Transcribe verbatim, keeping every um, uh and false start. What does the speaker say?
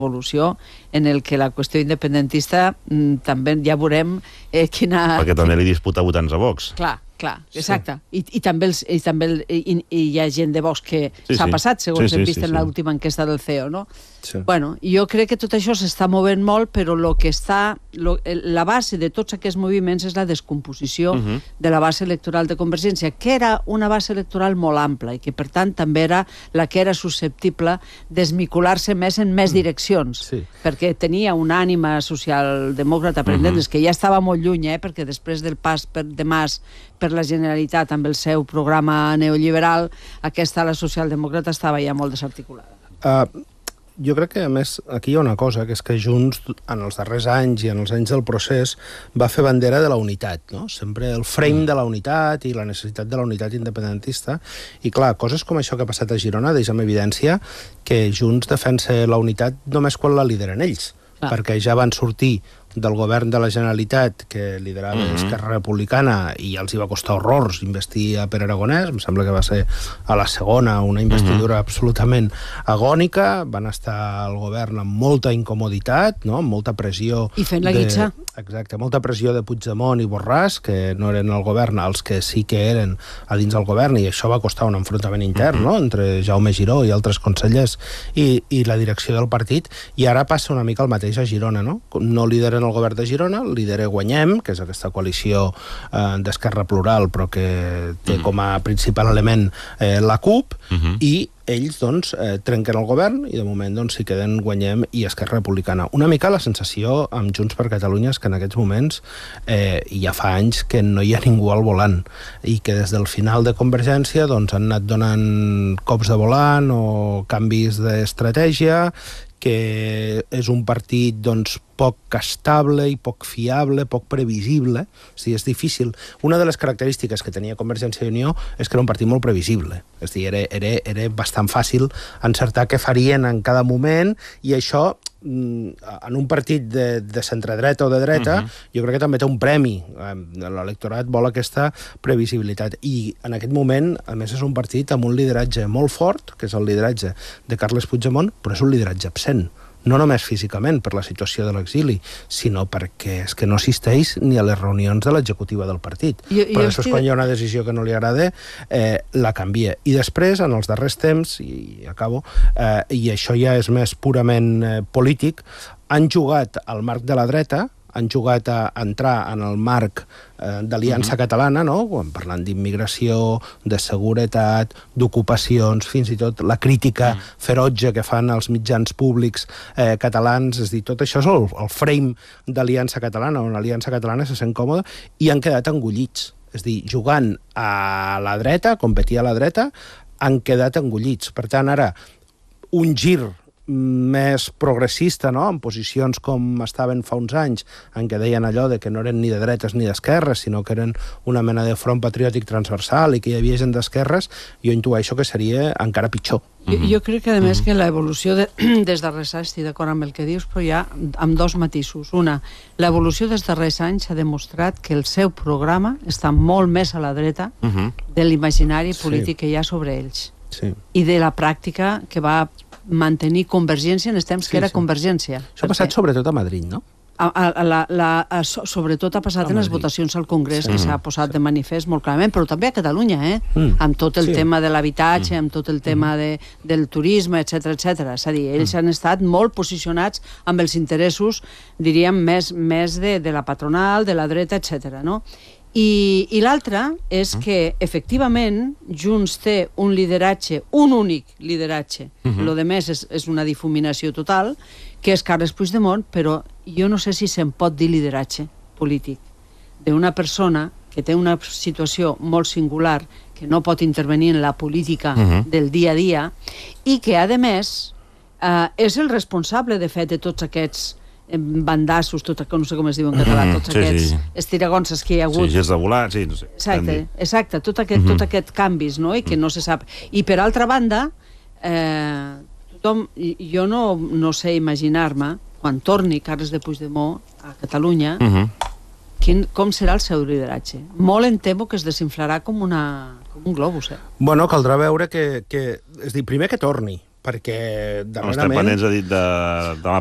evolució en el que la qüestió independentista també ja veurem eh, quina... Perquè també li disputa votants a Vox. Clar, clar, exacte. Sí. I, i també, els, i, també el, i, i hi ha gent de Vox que sí, s'ha sí. passat, segons sí, hem sí, vist sí, en sí. l'última enquesta del C E O, no? Sí. Bueno, jo crec que tot això s'està movent molt, però lo que està, lo, la base de tots aquests moviments és la descomposició uh -huh. de la base electoral de Convergència, que era una base electoral molt ampla i que, per tant, també era la que era susceptible d'esmicular-se més en més direccions, sí. perquè tenia una ànima socialdemòcrata, per entendre's, uh -huh. que ja estava molt lluny, eh, perquè després del pas per, de Mas per la Generalitat amb el seu programa neoliberal, aquesta, la socialdemòcrata, estava ja molt desarticulada. Uh, jo crec que, a més, aquí hi ha una cosa, que és que Junts, en els darrers anys i en els anys del procés, va fer bandera de la unitat, no? Sempre el frame de la unitat i la necessitat de la unitat independentista. I, clar, coses com això que ha passat a Girona deixen en evidència que Junts defensa la unitat només quan la lideren ells, ah. perquè ja van sortir del govern de la Generalitat, que liderava mm -hmm. Esquerra Republicana, i ja els hi va costar horrors investir a Pere Aragonès, em sembla que va ser a la segona una investidura mm -hmm. absolutament agònica, van estar al govern amb molta incomoditat, no? Amb molta pressió... I fent la guitza. Exacte, molta pressió de Puigdemont i Borràs, que no eren al govern, els que sí que eren a dins del govern, i això va costar un enfrontament intern, mm -hmm. no?, entre Jaume Giró i altres consellers i, i la direcció del partit, i ara passa una mica el mateix a Girona, no? No lideren el govern de Girona, lidera Guanyem, que és aquesta coalició eh, d'Esquerra Plural, però que té mm -hmm. com a principal element eh, la CUP, mm -hmm. i ells, doncs, eh, trenquen el govern i, de moment, doncs, s'hi queden Guanyem i Esquerra Republicana. Una mica la sensació amb Junts per Catalunya és que en aquests moments eh, ja fa anys que no hi ha ningú al volant i que des del final de Convergència doncs, han anat donant cops de volant o canvis d'estratègia, que és un partit doncs, poc estable i poc fiable, poc previsible. O sigui, és difícil. Una de les característiques que tenia Convergència i Unió és que era un partit molt previsible. És a dir, era, era, era bastant fàcil encertar què farien en cada moment, i això, en un partit de, de centredreta o de dreta, uh -huh. jo crec que també té un premi. L'electorat vol aquesta previsibilitat. I en aquest moment, a més, és un partit amb un lideratge molt fort, que és el lideratge de Carles Puigdemont, però és un lideratge absent. No només físicament per la situació de l'exili, sinó perquè és que no assisteix ni a les reunions de l'executiva del partit. Jo, jo Però després, estic... quan hi ha una decisió que no li agrada, eh, la canvia. I després, en els darrers temps, i acabo, eh, i això ja és més purament eh, polític, han jugat al marc de la dreta, han jugat a entrar en el marc eh, d'Aliança uh-huh. Catalana, no? Parlant d'immigració, de seguretat, d'ocupacions, fins i tot la crítica uh-huh. ferotge que fan els mitjans públics eh, catalans. És a dir, tot això és el, el frame d'Aliança Catalana, on l'Aliança Catalana se sent còmoda, i han quedat engollits. És a dir, jugant a la dreta, competir a la dreta, han quedat engollits. Per tant, ara, un gir més progressista, no?, en posicions com estaven fa uns anys, en què deien allò de que no eren ni de dretes ni d'esquerres, sinó que eren una mena de front patriòtic transversal i que hi havia gent d'esquerres, jo intueixo que seria encara pitjor. Jo, jo crec que, a més, que l'evolució de, des darrers anys, estic d'acord amb el que dius, però ja amb dos matisos. Una, l'evolució des darrers anys ha demostrat que el seu programa està molt més a la dreta uh -huh. de l'imaginari polític sí. que hi ha sobre ells. Sí. I de la pràctica que va mantenir Convergència en els temps sí, que era sí. Convergència. Això ha passat sobretot a Madrid, no? A, a, la, la, a, sobretot ha passat a en les votacions al Congrés, sí. que s'ha posat sí. de manifest molt clarament, però també a Catalunya, eh? Mm. amb tot el sí. tema de l'habitatge, mm. amb tot el tema de, del turisme, etcètera, etcètera. És a dir, ells mm. han estat molt posicionats amb els interessos, diríem, més, més de, de la patronal, de la dreta, etcètera, no? I, i l'altre és que, efectivament, Junts té un lideratge, un únic lideratge, uh-huh. lo de més és, és una difuminació total, que és Carles Puigdemont, però jo no sé si se'n pot dir lideratge polític d'una persona que té una situació molt singular, que no pot intervenir en la política uh-huh. del dia a dia, i que, a més, eh, és el responsable, de fet, de tots aquests bandassos, tot, no sé com es diu en català, tots mm, sí, aquests sí. estiragonses que hi ha hagut. Sí, gest de volar, sí, no sé. Exacte, exacte, tot aquest, mm -hmm. tot aquest canvis, no?, i que no se sap. I per altra banda, eh, tothom, jo no, no sé imaginar-me, quan torni Carles de Puigdemont a Catalunya, mm -hmm. quin, com serà el seu lideratge. Molt em temo que es desinflarà com, una, com un globus, eh? Bueno, caldrà veure que, que... És dir, primer que torni, perquè No, estem darrerament... pendents, ha dit, de, de